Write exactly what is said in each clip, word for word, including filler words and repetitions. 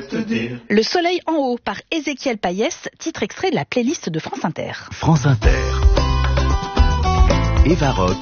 pourrais te dire. Le soleil en haut par Ézéchiel Payès, titre extrait de la playlist de France Inter. France Inter. Eva Rock.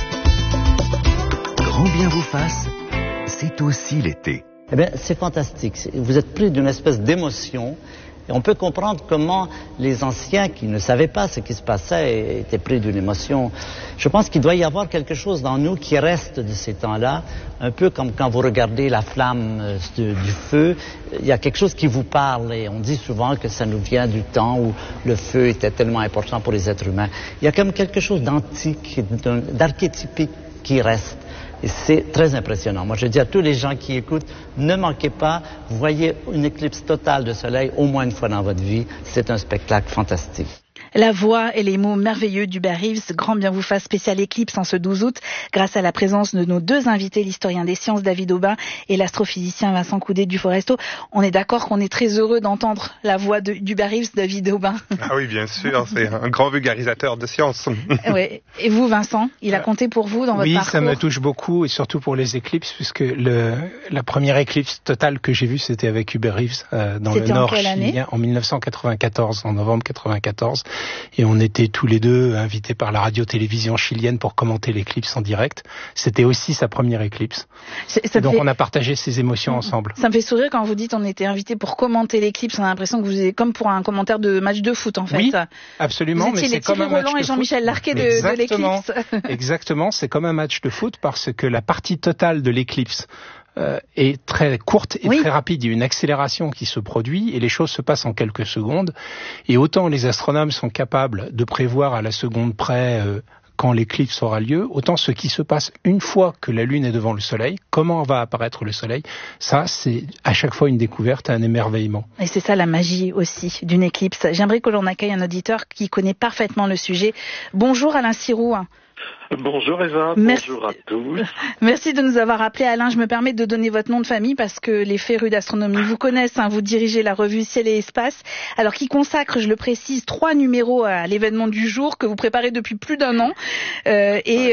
Grand bien vous fasse, c'est aussi l'été. Eh bien, c'est fantastique. Vous êtes pris d'une espèce d'émotion. Et on peut comprendre comment les anciens qui ne savaient pas ce qui se passait étaient pris d'une émotion. Je pense qu'il doit y avoir quelque chose dans nous qui reste de ces temps-là, un peu comme quand vous regardez la flamme du, du feu. Il y a quelque chose qui vous parle et on dit souvent que ça nous vient du temps où le feu était tellement important pour les êtres humains. Il y a comme quelque chose d'antique, d'archétypique qui reste. Et c'est très impressionnant. Moi, je dis à tous les gens qui écoutent, ne manquez pas, voyez une éclipse totale de soleil au moins une fois dans votre vie. C'est un spectacle fantastique. La voix et les mots merveilleux d'Hubert Reeves, grand bien vous fasse spécial éclipse en ce douze août, grâce à la présence de nos deux invités, l'historien des sciences David Aubin et l'astrophysicien Vincent Coudet du Foresto. On est d'accord qu'on est très heureux d'entendre la voix d'Hubert Reeves, David Aubin. Ah oui, bien sûr, c'est un grand vulgarisateur de sciences. Ouais. Et vous, Vincent, il a compté pour vous dans votre oui, parcours? Oui, ça me touche beaucoup, et surtout pour les éclipses, puisque le, la première éclipse totale que j'ai vue, c'était avec Hubert Reeves, euh, dans le nord chilien, en mille neuf cent quatre-vingt-quatorze, en novembre quatre-vingt-quatorze, et on était tous les deux invités par la radio-télévision chilienne pour commenter l'éclipse en direct. C'était aussi sa première éclipse. Donc fait... on a partagé ces émotions ensemble. Ça me fait sourire quand vous dites on était invités pour commenter l'éclipse. On a l'impression que vous êtes comme pour un commentaire de match de foot en fait. Oui, absolument. Vous étiez mais les Thierry Roland et Jean-Michel Larquet de, de l'éclipse. Exactement, c'est comme un match de foot parce que la partie totale de l'éclipse Euh, est très courte et oui. très rapide. Il y a une accélération qui se produit et les choses se passent en quelques secondes. Et autant les astronomes sont capables de prévoir à la seconde près euh, quand l'éclipse aura lieu, autant ce qui se passe une fois que la Lune est devant le Soleil, comment va apparaître le Soleil, ça c'est à chaque fois une découverte, un émerveillement. Et c'est ça la magie aussi d'une éclipse. J'aimerais que l'on accueille un auditeur qui connaît parfaitement le sujet. Bonjour Alain Siroux. Bonjour Eva, Merci. Bonjour à tous. Merci de nous avoir appelé Alain. Je me permets de donner votre nom de famille parce que les férus d'astronomie vous connaissent. Hein. Vous dirigez la revue Ciel et Espace, alors qui consacre, je le précise, trois numéros à l'événement du jour que vous préparez depuis plus d'un an. Euh, et